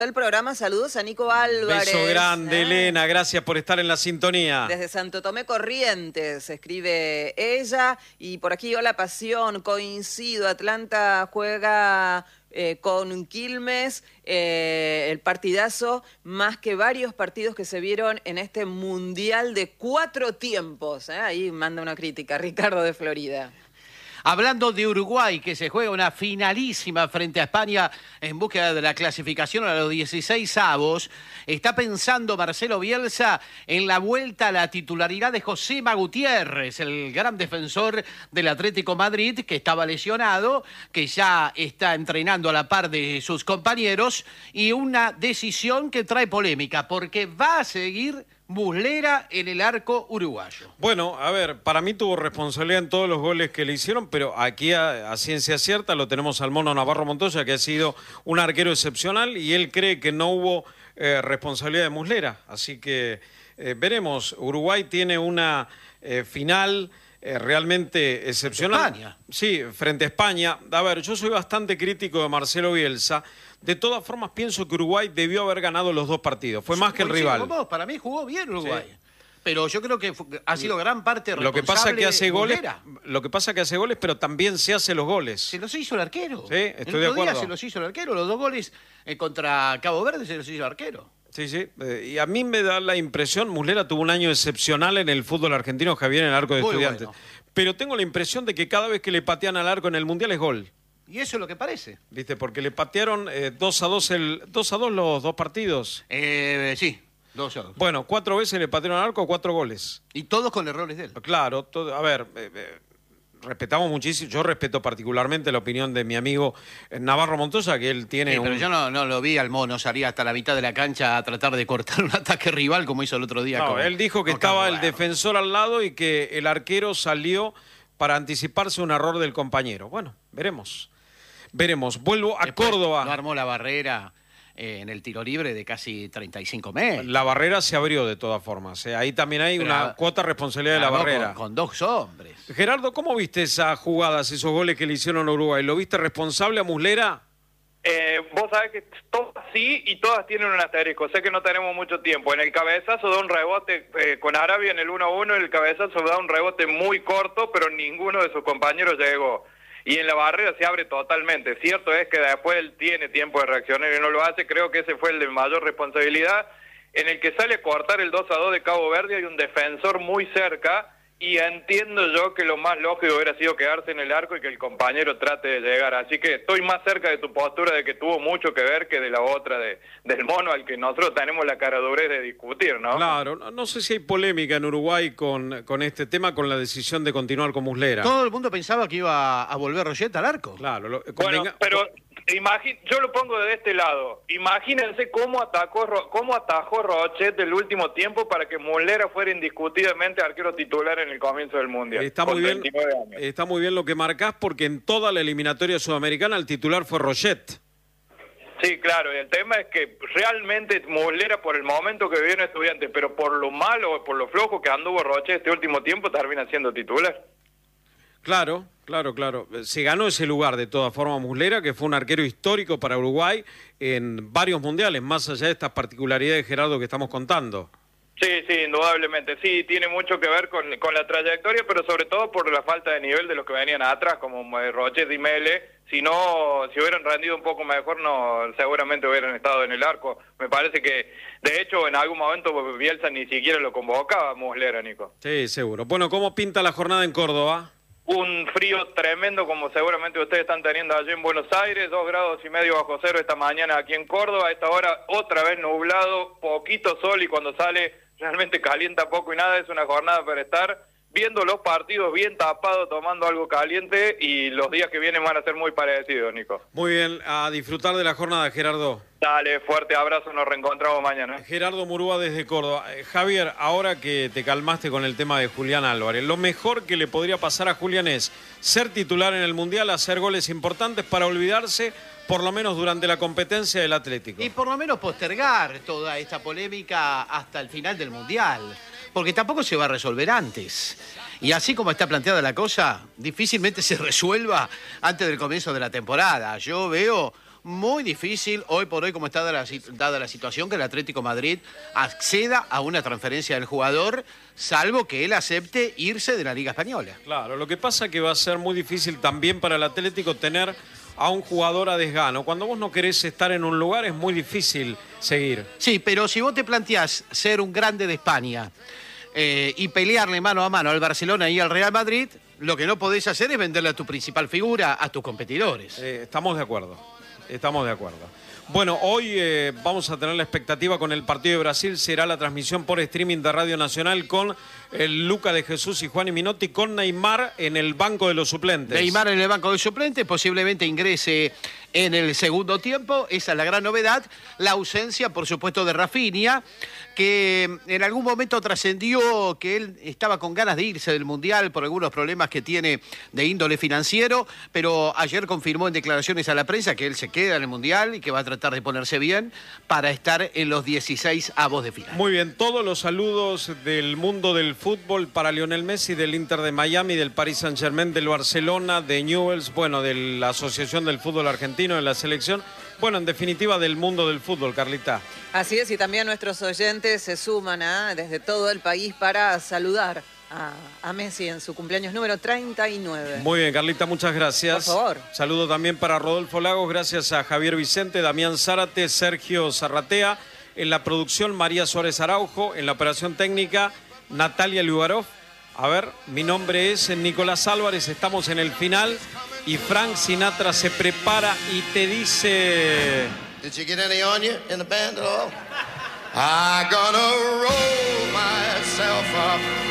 El programa, saludos a Nico Álvarez. Beso grande, Elena, gracias por estar en la sintonía. Desde Santo Tomé Corrientes, escribe ella. Y por aquí, hola Pasión, coincido, Atlanta juega con Quilmes, el partidazo, más que varios partidos que se vieron en este Mundial de 4 tiempos. Ahí manda una crítica, Ricardo de Florida. Hablando de Uruguay, que se juega una finalísima frente a España en búsqueda de la clasificación a los 16avos, está pensando Marcelo Bielsa en la vuelta a la titularidad de Josema Gutiérrez, el gran defensor del Atlético Madrid, que estaba lesionado, que ya está entrenando a la par de sus compañeros, y una decisión que trae polémica, porque va a seguir Muslera en el arco uruguayo. Bueno, a ver, para mí tuvo responsabilidad en todos los goles que le hicieron, pero aquí a ciencia cierta lo tenemos al Mono Navarro Montoya, que ha sido un arquero excepcional, y él cree que no hubo responsabilidad de Muslera. Así que veremos. Uruguay tiene una final realmente excepcional. España. Sí, frente a España. A ver, yo soy bastante crítico de Marcelo Bielsa. De todas formas, pienso que Uruguay debió haber ganado los 2 partidos. Fue más que el rival. Para mí jugó bien Uruguay. Sí. Pero yo creo que ha sido gran parte responsable. Lo que pasa que hace goles, Muslera. lo que pasa que hace goles, pero también se hace los goles. Se los hizo el arquero. Sí, estoy de el otro acuerdo. día se los hizo el arquero. Los 2 goles contra Cabo Verde se los hizo el arquero. Sí, sí. Y a mí me da la impresión, Muslera tuvo un año excepcional en el fútbol argentino, Javier, en el arco de Muy Estudiantes. bueno. Pero tengo la impresión de que cada vez que le patean al arco en el Mundial es gol. Y eso es lo que parece. ¿Viste? Porque le patearon 2-2 los 2 partidos. Sí, 2-2. Bueno, 4 veces le patearon al arco, 4 goles. Y todos con errores de él. Claro, a ver, respetamos muchísimo, yo respeto particularmente la opinión de mi amigo Navarro Montoya, que él tiene Pero yo no lo vi al Mono salir hasta la mitad de la cancha a tratar de cortar un ataque rival como hizo el otro día. No, él dijo que estaba el defensor al lado y que el arquero salió para anticiparse un error del compañero. Bueno, veremos. Vuelvo a Después Córdoba. No armó la barrera en el tiro libre de casi 35 metros. La barrera se abrió de todas formas. Ahí también hay una cuota de responsabilidad de la barrera. Con 2 hombres. Gerardo, ¿cómo viste esas jugadas, esos goles que le hicieron a Uruguay? ¿Lo viste responsable a Muslera? Vos sabés que todas sí y todas tienen un asterisco. Sé que no tenemos mucho tiempo. En el cabezazo da un rebote con Arabia en el 1-1, el cabezazo da un rebote muy corto, pero ninguno de sus compañeros llegó. Y en la barrera se abre totalmente. Cierto es que después él tiene tiempo de reaccionar y no lo hace. Creo que ese fue el de mayor responsabilidad. En el que sale a cortar el 2-2 de Cabo Verde hay un defensor muy cerca y entiendo yo que lo más lógico hubiera sido quedarse en el arco y que el compañero trate de llegar. Así que estoy más cerca de tu postura de que tuvo mucho que ver que de la otra del Mono, al que nosotros tenemos la caradurez de discutir, ¿no? Claro, no sé si hay polémica en Uruguay con este tema, con la decisión de continuar con Muslera. Todo el mundo pensaba que iba a volver Roget al arco. Claro. Bueno, pero yo lo pongo de este lado. Imagínense cómo atajó Rochet el último tiempo para que Muslera fuera indiscutidamente arquero titular en el comienzo del Mundial. Está muy bien lo que marcás, porque en toda la eliminatoria sudamericana el titular fue Rochet. Sí, claro, y el tema es que realmente Muslera por el momento que vivió en Estudiantes, pero por lo malo, por lo flojo que anduvo Rochet este último tiempo, termina siendo titular. Claro. Se ganó ese lugar de todas formas Muslera, que fue un arquero histórico para Uruguay en varios mundiales, más allá de estas particularidades, Gerardo, que estamos contando. Sí, indudablemente. Sí, tiene mucho que ver con la trayectoria, pero sobre todo por la falta de nivel de los que venían atrás, como Rochet y Mele. Si hubieran rendido un poco mejor, seguramente hubieran estado en el arco. Me parece que, de hecho, en algún momento Bielsa ni siquiera lo convocaba a Muslera, Nico. Sí, seguro. Bueno, ¿cómo pinta la jornada en Córdoba? Un frío tremendo, como seguramente ustedes están teniendo allí en Buenos Aires, 2,5 grados bajo cero esta mañana aquí en Córdoba. A esta hora otra vez nublado, poquito sol, y cuando sale realmente calienta poco y nada. Es una jornada para estar viendo los partidos bien tapados, tomando algo caliente, y los días que vienen van a ser muy parecidos, Nico. Muy bien, a disfrutar de la jornada, Gerardo. Dale, fuerte abrazo, nos reencontramos mañana. Gerardo Murúa desde Córdoba. Javier, ahora que te calmaste con el tema de Julián Álvarez, lo mejor que le podría pasar a Julián es ser titular en el Mundial, hacer goles importantes para olvidarse, por lo menos durante la competencia del Atlético. Y por lo menos postergar toda esta polémica hasta el final del Mundial, porque tampoco se va a resolver antes. Y así como está planteada la cosa, difícilmente se resuelva antes del comienzo de la temporada. Yo veo muy difícil hoy por hoy, como está dada la situación, que el Atlético Madrid acceda a una transferencia del jugador, salvo que él acepte irse de la Liga Española. Claro, lo que pasa es que va a ser muy difícil también para el Atlético tener a un jugador a desgano. Cuando vos no querés estar en un lugar es muy difícil seguir. Sí, pero si vos te planteás ser un grande de España y pelearle mano a mano al Barcelona y al Real Madrid, lo que no podés hacer es venderle a tu principal figura a tus competidores. Estamos de acuerdo, estamos de acuerdo. Bueno, hoy vamos a tener la expectativa con el partido de Brasil. Será la transmisión por streaming de Radio Nacional con el Luca de Jesús y Juan Minotti, con Neymar en el banco de los suplentes. Neymar en el banco de suplentes, posiblemente ingrese en el segundo tiempo. Esa es la gran novedad. La ausencia, por supuesto, de Rafinha, que en algún momento trascendió que él estaba con ganas de irse del Mundial por algunos problemas que tiene de índole financiero, pero ayer confirmó en declaraciones a la prensa que él se queda en el Mundial y que va a tratar de ponerse bien para estar en los 16avos de final. Muy bien, todos los saludos del mundo del fútbol para Lionel Messi, del Inter de Miami, del Paris Saint-Germain, del Barcelona, de Newell's, bueno, de la Asociación del Fútbol Argentino, de la selección. Bueno, en definitiva, del mundo del fútbol, Carlita. Así es, y también nuestros oyentes se suman desde todo el país para saludar a Messi en su cumpleaños número 39. Muy bien, Carlita, muchas gracias. Por favor. Saludo también para Rodolfo Lagos, gracias a Javier Vicente, Damián Zárate, Sergio Zarratea, en la producción María Suárez Araujo, en la operación técnica Natalia Lugarov. A ver, mi nombre es Nicolás Álvarez, estamos en el final y Frank Sinatra se prepara y te dice... Did you get any on you in the band at all? I'm gonna roll myself up